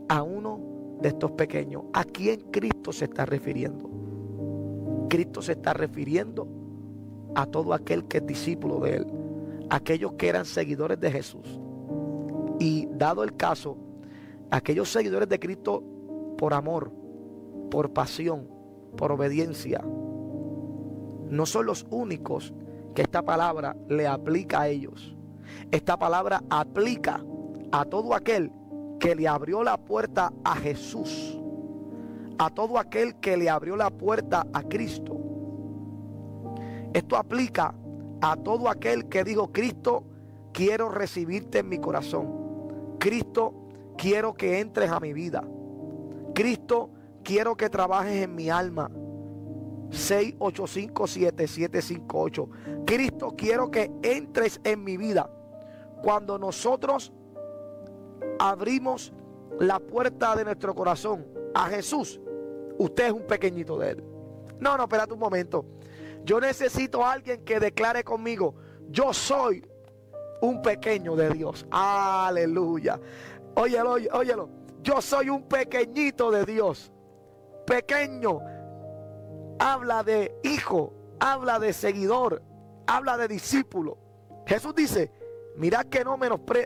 a uno de estos pequeños. ¿A quién Cristo se está refiriendo? Cristo se está refiriendo a todo aquel que es discípulo de Él, aquellos que eran seguidores de Jesús. Y dado el caso, aquellos seguidores de Cristo por amor, por pasión, por obediencia, no son los únicos que esta palabra le aplica a ellos. Esta palabra aplica a todo aquel que le abrió la puerta a Jesús, a todo aquel que le abrió la puerta a Cristo. Esto aplica a todo aquel que dijo: Cristo, quiero recibirte en mi corazón. Cristo, quiero que entres a mi vida. Cristo, quiero que trabajes en mi alma. 6857758. Cristo, quiero que entres en mi vida. Cuando nosotros abrimos la puerta de nuestro corazón a Jesús, usted es un pequeñito de Él. No, espérate un momento. Yo necesito a alguien que declare conmigo: yo soy un pequeño de Dios. Aleluya. Óyelo. Yo soy un pequeñito de Dios. Pequeño habla de hijo, habla de seguidor, habla de discípulo. Jesús dice: mirad que no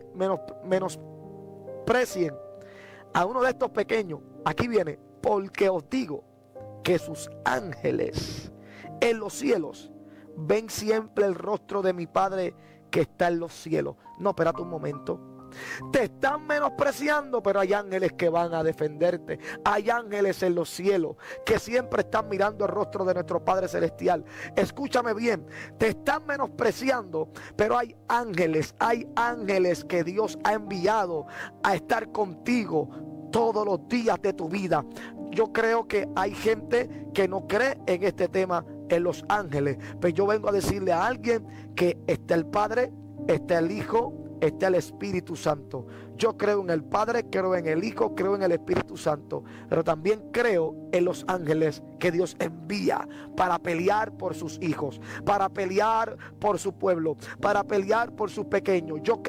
menosprecien a uno de estos pequeños. Aquí viene: porque os digo que sus ángeles en los cielos ven siempre el rostro de mi Padre que está en los cielos. No, espérate un momento. Te están menospreciando, pero hay ángeles que van a defenderte. Hay ángeles en los cielos que siempre están mirando el rostro de nuestro Padre Celestial. Escúchame bien. Te están menospreciando, pero hay ángeles que Dios ha enviado a estar contigo todos los días de tu vida. Yo creo que hay gente que no cree en este tema, en los ángeles, pero yo vengo a decirle a alguien que está el Padre, está el Hijo, está el Espíritu Santo. Yo creo en el Padre, creo en el Hijo, creo en el Espíritu Santo, pero también creo en los ángeles que Dios envía para pelear por sus hijos, para pelear por su pueblo, para pelear por sus pequeños. Yo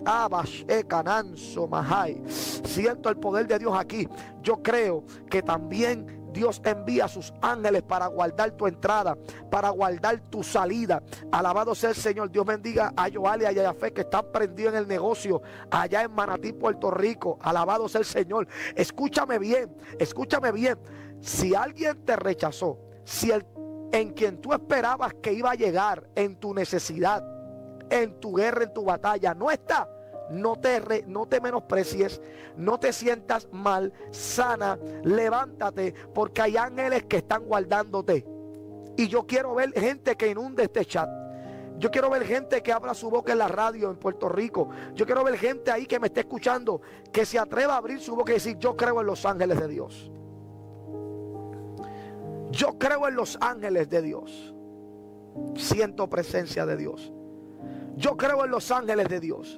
siento el poder de Dios aquí. Yo creo que también Dios envía a sus ángeles para guardar tu entrada, para guardar tu salida. Alabado sea el Señor. Dios bendiga a Joal y a Yayafé, que están prendidos en el negocio allá en Manatí, Puerto Rico. Alabado sea el Señor. Escúchame bien, escúchame bien. Si alguien te rechazó, si en quien tú esperabas que iba a llegar en tu necesidad, en tu guerra, en tu batalla, no está, no te menosprecies, no te sientas mal, sana, levántate, porque hay ángeles que están guardándote. Y yo quiero ver gente que inunde este chat. Yo quiero ver gente que abra su boca en la radio en Puerto Rico. Yo quiero ver gente ahí que me esté escuchando, que se atreva a abrir su boca y decir: yo creo en los ángeles de Dios. Yo creo en los ángeles de Dios. Siento presencia de Dios. Yo creo en los ángeles de Dios.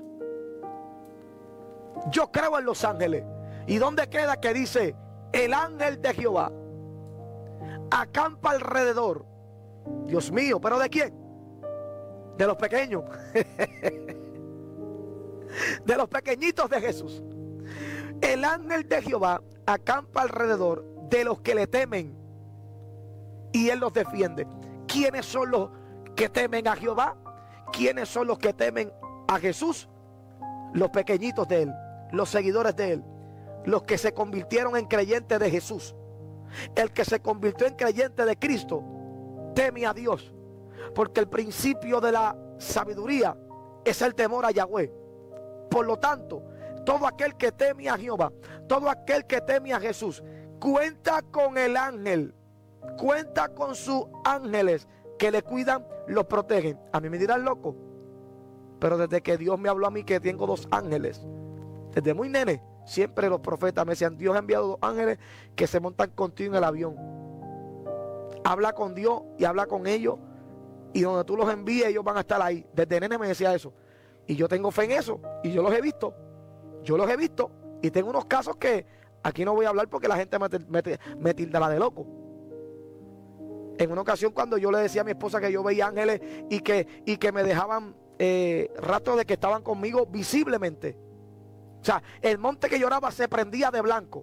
Yo creo en los ángeles. ¿Y dónde queda que dice: el ángel de Jehová acampa alrededor? Dios mío, ¿pero de quién? De los pequeños. De los pequeñitos de Jesús. El ángel de Jehová acampa alrededor de los que le temen y Él los defiende. ¿Quiénes son los que temen a Jehová? ¿Quiénes son los que temen a Jesús? Los pequeñitos de Él, los seguidores de Él, los que se convirtieron en creyentes de Jesús. El que se convirtió en creyente de Cristo teme a Dios, porque el principio de la sabiduría es el temor a Yahweh. Por lo tanto, todo aquel que teme a Jehová, todo aquel que teme a Jesús, cuenta con el ángel, cuenta con sus ángeles que le cuidan, los protegen. A mí me dirán loco, pero desde que Dios me habló a mí que tengo 2 ángeles, desde muy nene, siempre los profetas me decían: Dios ha enviado 2 ángeles que se montan contigo en el avión. Habla con Dios y habla con ellos, y donde tú los envíes ellos van a estar ahí. Desde nene me decía eso, y yo tengo fe en eso, y yo los he visto. Y tengo unos casos que aquí no voy a hablar porque la gente me tildará de loco. En una ocasión, cuando yo le decía a mi esposa que yo veía ángeles y que me dejaban rastros de que estaban conmigo visiblemente. O sea, el monte que lloraba se prendía de blanco.